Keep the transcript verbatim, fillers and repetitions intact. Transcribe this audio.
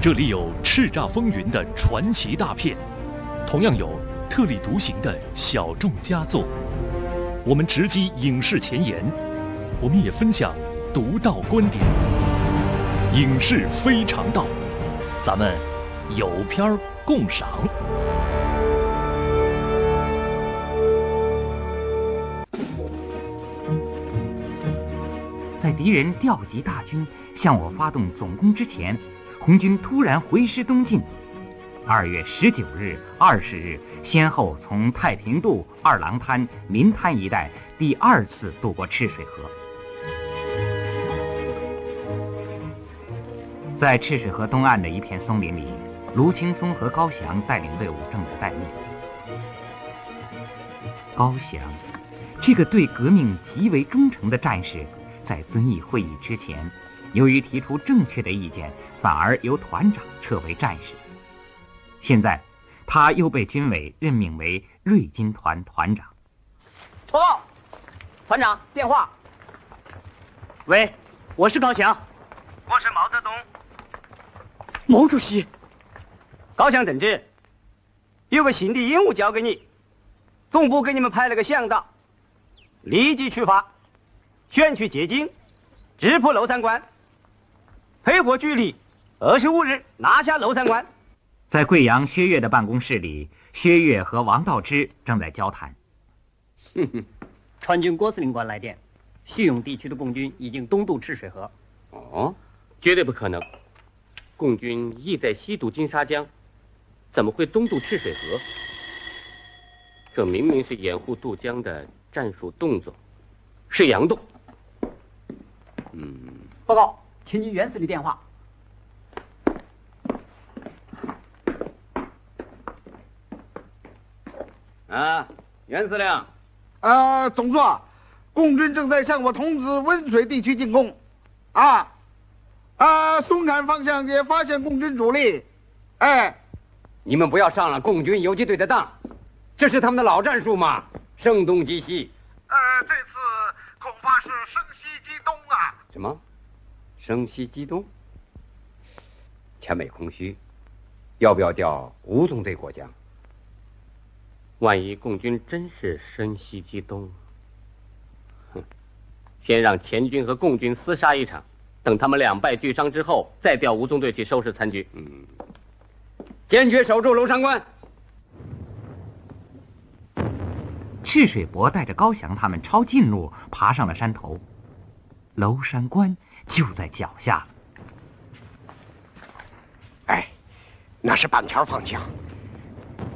这里有叱咤风云的传奇大片，同样有特立独行的小众佳作。我们直击影视前沿，我们也分享独到观点。影视非常道，咱们有片儿共赏。 在敌人调集大军向我发动总攻之前，红军突然回师东进。二月十九日、二十日，先后从太平渡、二郎滩、临滩一带第二次渡过赤水河。在赤水河东岸的一片松林里，卢青松和高翔带领队伍正在待命。高翔，这个对革命极为忠诚的战士，在遵义会议之前，由于提出正确的意见，反而由团长撤为战士。现在，他又被军委任命为瑞金团团长。 报告，团长，电话。喂，我是高翔。 我是毛泽东。 毛主席。高翔同志，有个新的任务交给你，总部给你们派了个向导，立即出发，选取捷径，直扑娄山关，配合距离，二十五日拿下娄山关。 在贵阳薛岳的办公室里，薛岳和王道之正在交谈。 哼哼，川军郭司令官来电，叙永地区的共军已经东渡赤水河。 哦，绝对不可能！共军意在西渡金沙江，怎么会东渡赤水河？这明明是掩护渡江的战术动作，是佯动。嗯， 报告，前军袁司令电话。 啊，袁司令。 呃，总座，共军正在向我同志温水地区进攻。啊，啊，松坎方向也发现共军主力。哎， 你们不要上了共军游击队的当，这是他们的老战术嘛，声东击西。 呃，这次恐怕是声西击东啊。 什么？声西击东？前美空虚，要不要调吴纵队过江？万一共军真是声西击东，哼，先让前军和共军厮杀一场，等他们两败俱伤之后，再调吴纵队去收拾残局。嗯，坚决守住娄山关。 赤水伯带着高翔他们抄近路爬上了山头，娄山关就在脚下了。 哎，那是板桥方向。